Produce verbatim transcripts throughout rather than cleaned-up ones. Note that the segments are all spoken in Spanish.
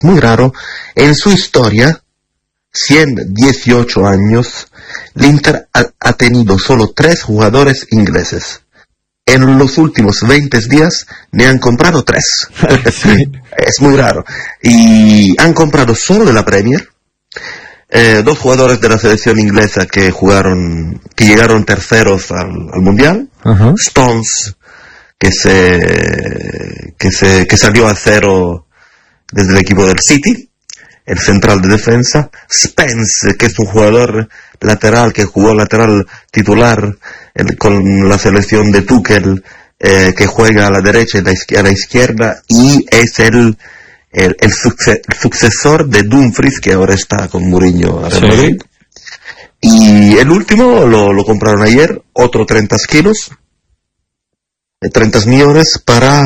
muy raro. En su historia, ciento dieciocho años, el Inter ha, ha tenido solo tres jugadores ingleses. En los últimos veinte días me han comprado tres. Sí. Es muy raro. Y han comprado solo de la Premier eh, dos jugadores de la selección inglesa que jugaron, que llegaron terceros al, al Mundial. Uh-huh. Stones, que se, que se, que salió a cero desde el equipo del City, el central de defensa. Spence, que es un jugador lateral, que jugó lateral titular el, con la selección de Tuchel, eh, que juega a la derecha y a la izquierda, y es el, el, el, suce, el sucesor de Dumfries, que ahora está con Mourinho a Real Madrid. Y el último lo, lo compraron ayer, otro treinta kilos, treinta millones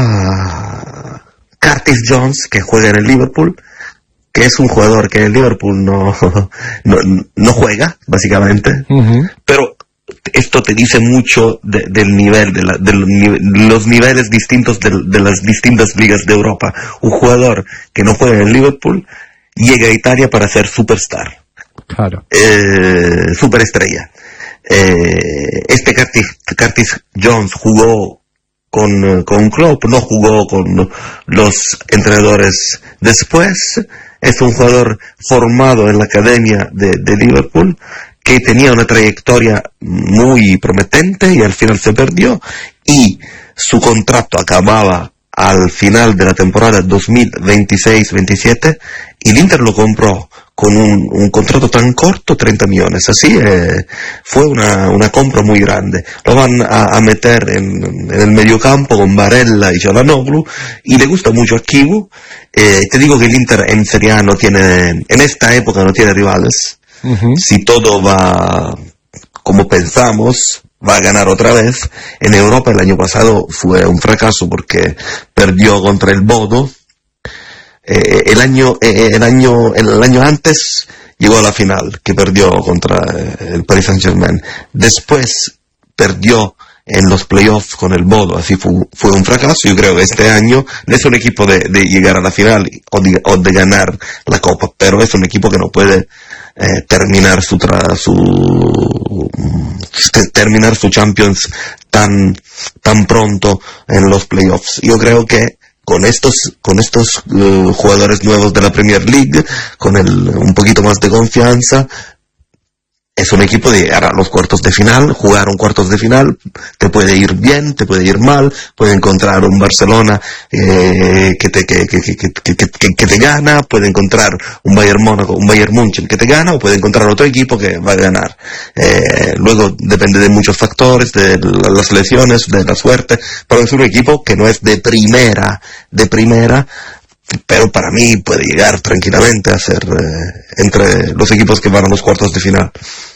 para Curtis Jones, que juega en el Liverpool, que es un jugador que en el Liverpool no, no, no juega, básicamente. Uh-huh. Pero esto te dice mucho de, del nivel, de, la, de los niveles distintos de, de las distintas ligas de Europa. Un jugador que no juega en el Liverpool llega a Italia para ser superstar. Claro. Eh, superestrella. Eh, este Curtis, Curtis Jones jugó con, con Klopp, no jugó con los entrenadores después. Es un jugador formado en la academia de, de Liverpool, que tenía una trayectoria muy prometente y al final se perdió, y su contrato acababa al final de la temporada dos mil veintiséis veintisiete, y el Inter lo compró con un, un contrato tan corto, treinta millones. Así eh, fue una, una compra muy grande. Lo van a, a meter en, en el mediocampo con Barella y Çalhanoğlu, y le gusta mucho a Kivu. Eh, te digo que el Inter en Serie A no tiene, en esta época no tiene rivales. Uh-huh. Si todo va como pensamos, va a ganar otra vez. En Europa el año pasado fue un fracaso porque perdió contra el Bodo. Eh, el año eh, el año el año antes llegó a la final, que perdió contra eh, el Paris Saint-Germain. Después perdió en los playoffs con el Bodo, así fue, fue un fracaso. Yo creo que este año no es un equipo de, de llegar a la final o de, o de ganar la Copa, pero es un equipo que no puede eh, terminar su, tra, su terminar su Champions tan tan pronto en los playoffs. Yo creo que con estos con estos uh, jugadores nuevos de la Premier League, con el un poquito más de confianza, es un equipo de llegar a los cuartos de final. Jugar un cuartos de final te puede ir bien, te puede ir mal, puede encontrar un Barcelona eh, que, te, que, que, que, que, que, que te gana, puede encontrar un Bayern Mónaco, un Bayern München que te gana, o puede encontrar otro equipo que va a ganar. Eh, luego depende de muchos factores, de las lesiones, de la suerte, pero es un equipo que no es de primera, de primera, pero para mí puede llegar tranquilamente a ser eh, entre los equipos que van a los cuartos de final.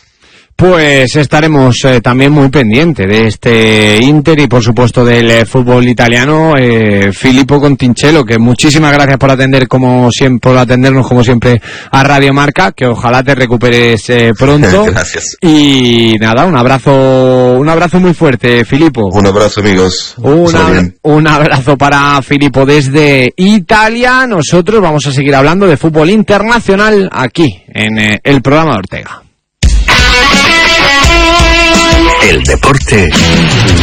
Pues estaremos eh, también muy pendientes de este Inter y por supuesto del eh, fútbol italiano. eh, Filippo Contincello, que muchísimas gracias por atender como siempre, por atendernos como siempre a Radio Marca, que ojalá te recuperes eh, pronto. Gracias. Y nada, un abrazo, un abrazo muy fuerte, Filippo. Un abrazo, amigos. Una, un abrazo para Filippo desde Italia. Nosotros vamos a seguir hablando de fútbol internacional aquí en eh, el programa de Ortega. El deporte